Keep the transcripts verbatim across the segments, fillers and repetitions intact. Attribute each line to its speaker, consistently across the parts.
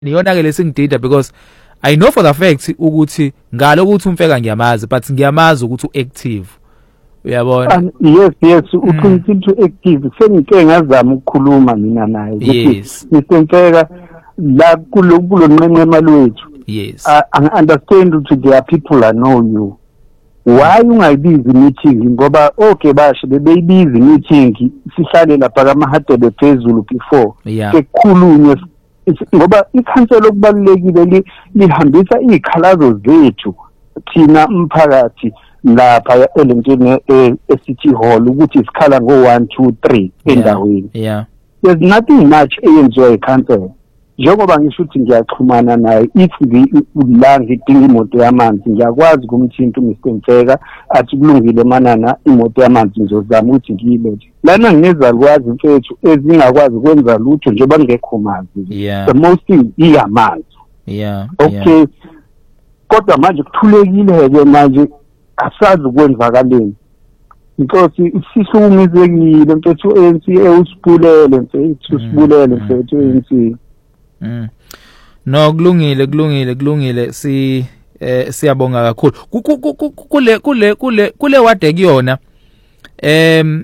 Speaker 1: Niyona ke lesingidida because I know for the fact ukuthi ngalo ukuthi umfeka ngiyamazi but ngiyamazi ukuthi uactive. Uyabona?
Speaker 2: Yes yes uqinile to active sengike ngazama ukukhuluma mina naye
Speaker 1: ukuthi
Speaker 2: Mfeka la kulo kulo nqenqe malwethu.
Speaker 1: Yes.
Speaker 2: I, I understand ukuthi there are people that know you. Why ungayibizi meeting ngoba okay bashe bebeyibizi meeting sihlale lapha kamahadebe phezulu before ekukhulunywe ngoba ikhansela okubalekile lihambisa izikhalazo zethu thina umphakathi lapha elentini eCity Hall ukuthi isikhala ngo one two three endaweni.
Speaker 1: Yeah.
Speaker 2: There's nothing much eyenziwa ikhansela. Njengoba ngisho ukuthi ngiyaxhumana naye if la ngidinga imoto yamanzi ngiyakwazi kumthinta uMister Mfeka athi kulungile manana imoto yamanzi ngizozama ukuthi ngiyilethe lana nginezalwazi mfethu ezingakwazi ukwenza lutho njengoba ngekho manzi. The most thing iyamanzi.
Speaker 1: Yeah.
Speaker 2: Okay yeah. Kodwa manje kuthulekile ke manje asazi ukwenzakaleni because sihlukumezekile mfethu u A N C usibulele mfethu usibulele mfethu u A N C.
Speaker 1: Mm. No kulungile kulungile kulungile si eh siyabonga kakhulu kule kule kule kule wade kuyona em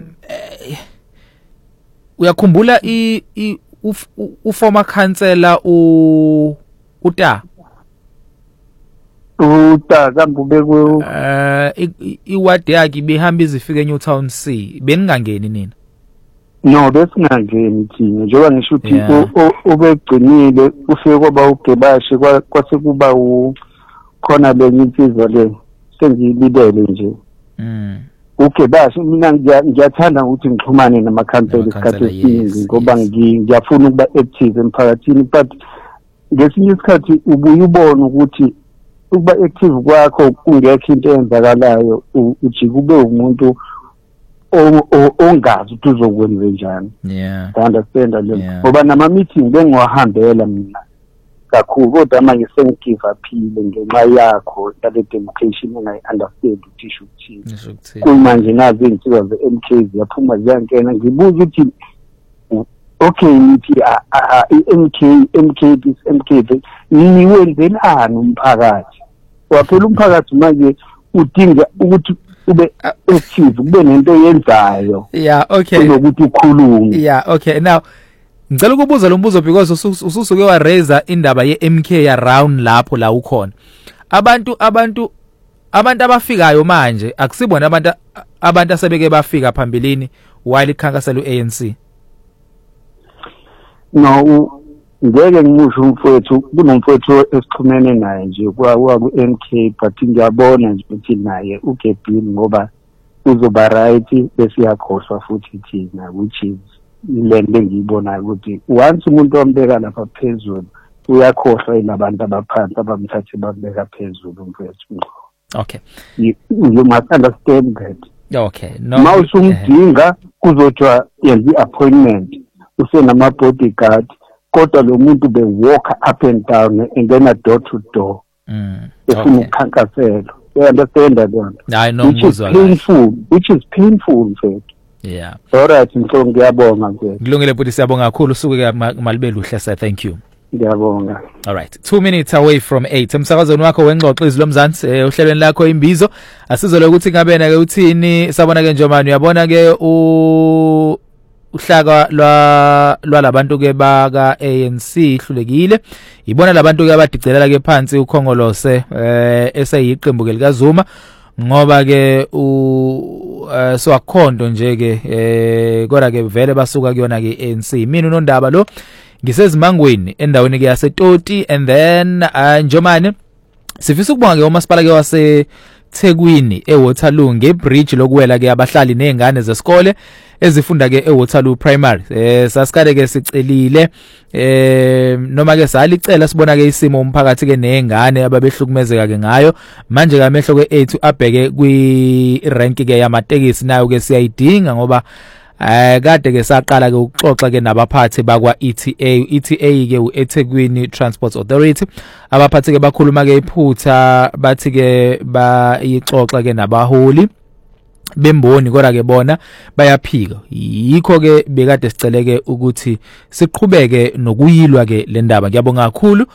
Speaker 1: uyakhumbula i u former councillor u uta
Speaker 2: uta kambube ku
Speaker 1: eh iwade yakhe ibihamba izifika eNewtown C beningangeni nina?
Speaker 2: No besingangeni thina njengoba ngisho ukuthi obegcinile ufike kwaba ugebashe kwase kuba u khona lenye insizwa le sengiyibidele nje.
Speaker 1: Mm.
Speaker 2: Ugebashe mina ngiyathanda ukuthi ngixhumane namakhansela isikhathi esiningi ngoba ngiyafuna ukuba active emphakathini but ngesinye isikhathi ubuye ubone ukuthi ukuba active kwakho kungekho into eyenzakalayo ujike ube umuntu ongazi ukuthi uzokwenza njani.
Speaker 1: Yeah.
Speaker 2: I understand le ngoba nama meeting bengiwahambela mina kakhulu kodwa manje sengigive uphile ngenxa yakho yale dedication engayi understand ukuthi isho ukuthi kumanje nazi izinto ze M K ziyaphuma ziyangena ngibuza ukuthi okay nithi M K M K this M K niwenzelani umphakathi waphela umphakathi manje udinga ukuthi ube active kube nento yenzayo.
Speaker 1: Yeah, okay.
Speaker 2: Ukuthi ukhulume.
Speaker 1: Yeah, okay. Now ngicela ukubuza lo mbuzo because ususuke wa raise indaba ye M K around lapho la ukhona. Abantu abantu abantu abafikayo manje akusibona abantu abantu asebeke bafika phambilini while ikhankasela uA N C.
Speaker 2: No ngeke ngimusho umfowethu kunomfowethu esixhumene naye nje kwa ku M K but ngiyabona nje ukuthi naye ugebhini ngoba uzoba right bese yakhohlwa futhi thina which is lento engiyibona ukuthi once umuntu ombeka lapha phezulu uyakhohlwa ilabantu abaphansi abamthathe babeka phezulu umfowethu.
Speaker 1: Okay.
Speaker 2: You, you must understand that.
Speaker 1: Okay. No.
Speaker 2: Mawusumdinga kuzothiwa yenza appointment usenama bodyguard kodwa lo muntu be walk up and down and then a door to door.
Speaker 1: Mm.
Speaker 2: Efuna ukukhankasela. You understand that one?
Speaker 1: I know
Speaker 2: muzwa. Which is painful, which is painful mfethu.
Speaker 1: Yeah.
Speaker 2: All right, ngicela ngiyabonga mfethu.
Speaker 1: Kulungile futhi siyabonga kakhulu usuke malibe luhle sir. Thank you.
Speaker 2: Ngiyabonga.
Speaker 1: All right. two minutes away from eight. Emsakazweni wakho wengxoxo izwi lomzansi uhlelweni lakho imbizo. Asizole ukuthi ngabena ke uthini sabona ke njomani uyabona ke u uhlaka lwa lwalabantu ke baka A N C ihlulekile ibona labantu ke abadicelela ke phansi ukhongolose eh eseyiqembu ke lika Zuma ngoba ke u so akhondo nje ke eh kodwa ke vele basuka kuyona ke A N C mina unondaba lo ngisezimangweni endaweni ke yaseToti and then njomani sifisa ukubonga ke umasipala ke wase Thekwini eWaterloo ngebridge lokuwela ke abahlali nezingane zesikole ezifunda ke eWaterloo Primary eh sasikade ke sicelile eh noma ke salicela sibona ke isimo umphakathi ke nezingane ababehlukumezeka ke ngayo manje kamehlo ke ethu abheke kwi rank ke yamatekisi nayo ke siyayidinga ngoba eh kade ke saqala ke ukuxoxa ke nabaphathi bakwa E T A E T A ke uEthekwini Transport Authority abaphathi ke bakhuluma ke iphutha bathi ke bayixoxa ke nabaholi bemboni kodwa ke bona bayaphika. Yikho ke bekade siceleke ukuthi siqhubeke nokuyilwa ke le ndaba. Ngiyabonga kakhulu